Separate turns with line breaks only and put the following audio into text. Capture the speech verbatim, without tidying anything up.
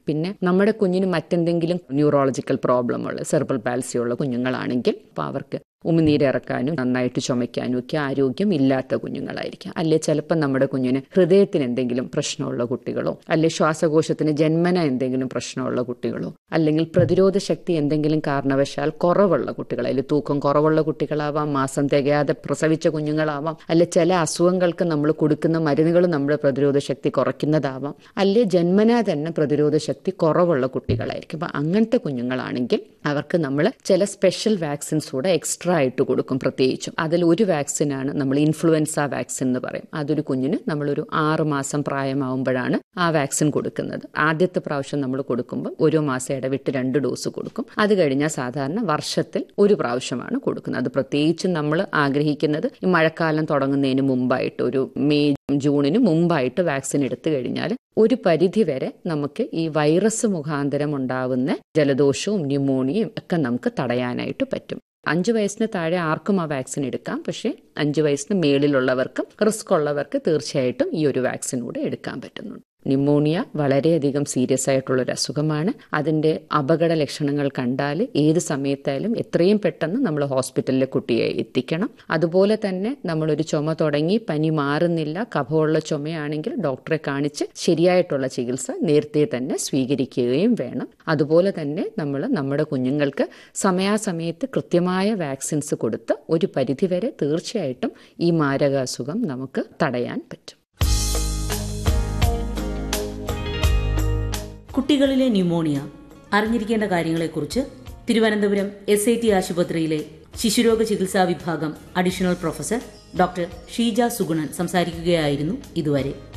പിന്നെ നമ്മുടെ കുഞ്ഞിന് മറ്റെന്തെങ്കിലും ന്യൂറോളജിക്കൽ പ്രോബ്ലം ഉള്ള സെർബ്രൽ പാൽസി ഉള്ള കുഞ്ഞുങ്ങളാണെങ്കിൽ അപ്പോൾ അവർക്ക് ഉമിനീരിറക്കാനും നന്നായിട്ട് ചുമയ്ക്കാനും ഒക്കെ ആരോഗ്യം ഇല്ലാത്ത കുഞ്ഞുങ്ങളായിരിക്കും. അല്ലെ ചിലപ്പോൾ നമ്മുടെ കുഞ്ഞിന് ഹൃദയത്തിന് എന്തെങ്കിലും പ്രശ്നമുള്ള കുട്ടികളോ, അല്ലെ ശ്വാസകോശത്തിന് ജന്മന എന്തെങ്കിലും പ്രശ്നമുള്ള കുട്ടികളോ, അല്ലെങ്കിൽ പ്രതിരോധ ശക്തി എന്തെങ്കിലും കാരണവശാൽ കുറവുള്ള കുട്ടികൾ, അതിൽ തൂക്കം കുറവുള്ള കുട്ടികളാവാം, മാസം തികയാതെ പ്രസവിച്ച കുഞ്ഞുങ്ങളാവാം, അല്ലെ ചില അസുഖങ്ങൾക്ക് നമ്മൾ കൊടുക്കുന്ന മരുന്നുകൾ നമ്മുടെ പ്രതിരോധ ശക്തി കുറയ്ക്കുന്നതാവാം, അല്ലെ ജന്മന തന്നെ പ്രതിരോധ ശക്തി കുറവുള്ള കുട്ടികളായിരിക്കും. അപ്പം അങ്ങനത്തെ കുഞ്ഞുങ്ങളാണെങ്കിൽ അവർക്ക് നമ്മൾ ചില സ്പെഷ്യൽ വാക്സിൻസ് കൂടെ എക്സ്ട്രാ ആയിട്ട് കൊടുക്കും. പ്രത്യേകിച്ചും അതിൽ ഒരു വാക്സിനാണ് നമ്മൾ ഇൻഫ്ലുവൻസ വാക്സിൻ എന്ന് പറയും. അതൊരു കുഞ്ഞിന് നമ്മളൊരു ആറ് മാസം പ്രായമാവുമ്പോഴാണ് ആ വാക്സിൻ കൊടുക്കുന്നത്. ആദ്യത്തെ പ്രാവശ്യം നമ്മൾ കൊടുക്കുമ്പോൾ ഓരോ മാസം ഇടവിട്ട് രണ്ട് ഡോസ് കൊടുക്കും. അത് കഴിഞ്ഞാൽ സാധാരണ വർഷത്തിൽ ഒരു പ്രാവശ്യമാണ് കൊടുക്കുന്നത്. അത് പ്രത്യേകിച്ചും നമ്മൾ ആഗ്രഹിക്കുന്നത് ഈ മഴക്കാലം തുടങ്ങുന്നതിന് മുമ്പായിട്ട്, ഒരു മെയ് ജൂണിന് മുമ്പായിട്ട് വാക്സിൻ എടുത്തു കഴിഞ്ഞാൽ ഒരു പരിധി വരെ നമുക്ക് ഈ വൈറസ് മുഖാന്തരം ഉണ്ടാവുന്ന ജലദോഷവും ന്യൂമോണിയയും ഒക്കെ നമുക്ക് തടയാനായിട്ട് പറ്റും. അഞ്ച് വയസ്സിന് താഴെ ആർക്കും ആ വാക്സിൻ എടുക്കാം. പക്ഷേ അഞ്ച് വയസ്സിന് മേളിലുള്ളവർക്കും റിസ്ക് ഉള്ളവർക്ക് തീർച്ചയായിട്ടും ഈ ഒരു വാക്സിൻ കൂടെ എടുക്കാൻ പറ്റുന്നുണ്ട്. ന്യൂമോണിയ വളരെയധികം സീരിയസ് ആയിട്ടുള്ളൊരു അസുഖമാണ്. അതിൻ്റെ അപകട ലക്ഷണങ്ങൾ കണ്ടാൽ ഏത് സമയത്തായാലും എത്രയും പെട്ടെന്ന് നമ്മൾ ഹോസ്പിറ്റലിൽ കുട്ടിയെ എത്തിക്കണം. അതുപോലെ തന്നെ നമ്മളൊരു ചുമ തുടങ്ങി പനി മാറുന്നില്ല, കഫമുള്ള ചുമയാണെങ്കിൽ ഡോക്ടറെ കാണിച്ച് ശരിയായിട്ടുള്ള ചികിത്സ നേരത്തെ തന്നെ സ്വീകരിക്കുകയും വേണം. അതുപോലെ തന്നെ നമ്മൾ നമ്മുടെ കുഞ്ഞുങ്ങൾക്ക് സമയാസമയത്ത് കൃത്യമായ വാക്സിൻസ് കൊടുത്ത് ഒരു പരിധിവരെ തീർച്ചയായിട്ടും ഈ മാരകാസുഖം നമുക്ക് തടയാൻ പറ്റും.
കുട്ടികളിലെ ന്യൂമോണിയ അറിഞ്ഞിരിക്കേണ്ട കാര്യങ്ങളെക്കുറിച്ച് തിരുവനന്തപുരം എസ് ഐ ടി ആശുപത്രിയിലെ ശിശുരോഗ ചികിത്സാ വിഭാഗം additional professor doctor Sheeja Sugunan സംസാരിക്കുകയായിരുന്നു ഇതുവരെ.